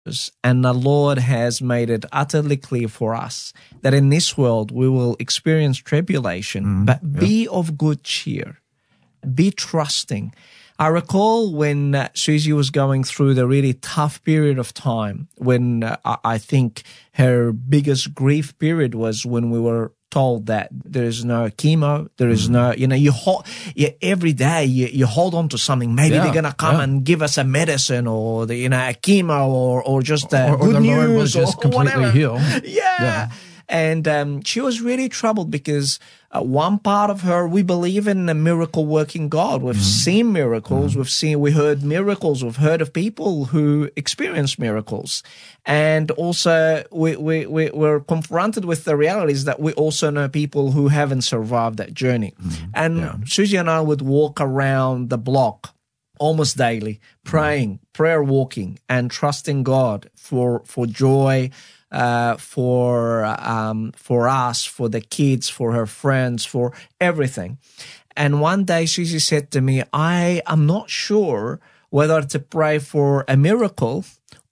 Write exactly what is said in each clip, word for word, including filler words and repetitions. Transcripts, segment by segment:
And the Lord has made it utterly clear for us that in this world we will experience tribulation, mm, but yeah. be of good cheer, be trusting. I recall when uh, Susie was going through the really tough period of time, when uh, I think her biggest grief period was when we were told that there is no chemo, there is mm. no, you know, you hold, you, every day you, you hold on to something. Maybe yeah, they're going to come yeah. and give us a medicine or, the, you know, a chemo or, or just uh, or, or good the news Lord will just or completely whatever. heal. Yeah. yeah. And um, she was really troubled because uh, one part of her, we believe in a miracle-working God. We've mm. seen miracles. Mm. We've seen, we heard miracles. We've heard of people who experience miracles. And also, we, we, we, we're confronted with the realities that we also know people who haven't survived that journey. Mm. And yeah. Susie and I would walk around the block almost daily, praying, mm. prayer walking, and trusting God for, for joy, Uh, for um, for us, for the kids, for her friends, for everything. And one day Susie said to me, I am not sure whether to pray for a miracle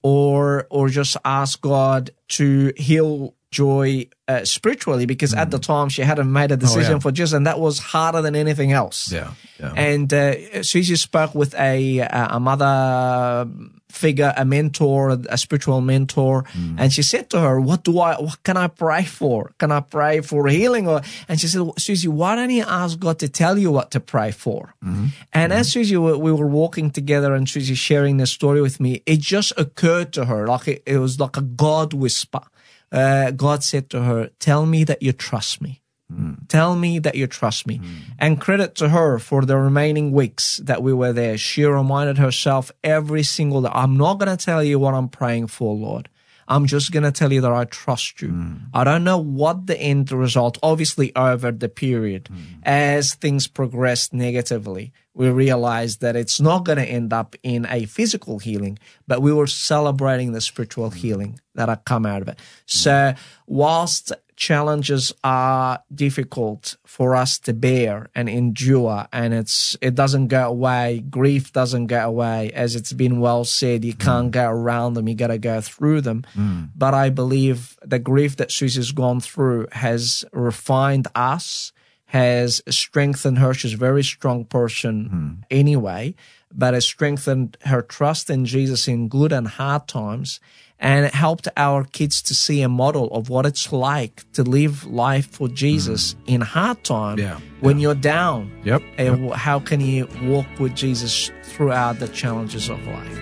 or or just ask God to heal Joy uh, spiritually, because mm. at the time she hadn't made a decision oh, yeah. for Jesus, and that was harder than anything else. Yeah, yeah. And uh, Susie spoke with a a mother figure, a mentor, a spiritual mentor, mm. and she said to her, "What do I? What can I pray for? Can I pray for healing?" Or and she said, "Susie, why don't you ask God to tell you what to pray for?" Mm-hmm. And mm-hmm. as Susie, we were walking together, and Susie sharing this story with me, it just occurred to her like it, it was like a God whisper. Uh, God said to her, tell me that you trust me. Mm. Tell me that you trust me. Mm. And credit to her for the remaining weeks that we were there. She reminded herself every single day, I'm not going to tell you what I'm praying for, Lord. I'm just going to tell you that I trust you. Mm. I don't know what the end result, obviously over the period, mm. as things progressed negatively, we realized that it's not going to end up in a physical healing, but we were celebrating the spiritual mm. healing that had come out of it. Mm. So whilst challenges are difficult for us to bear and endure, and it's it doesn't go away, grief doesn't go away, as it's been well said, you can't mm. go around them, you got to go through them. Mm. But I believe the grief that Susie's gone through has refined us, has strengthened her. She's a very strong person mm. anyway, but has strengthened her trust in Jesus in good and hard times. And it helped our kids to see a model of what it's like to live life for Jesus mm. in hard time yeah, when yeah. you're down. Yep, and yep. how can you walk with Jesus throughout the challenges of life?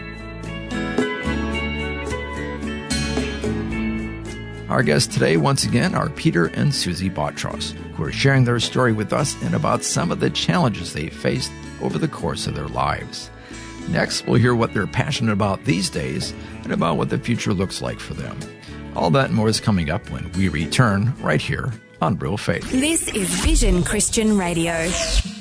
Our guests today, once again, are Peter and Susie Botros, who are sharing their story with us and about some of the challenges they faced over the course of their lives. Next, we'll hear what they're passionate about these days and about what the future looks like for them. All that and more is coming up when we return right here on Real Faith. This is Vision Christian Radio.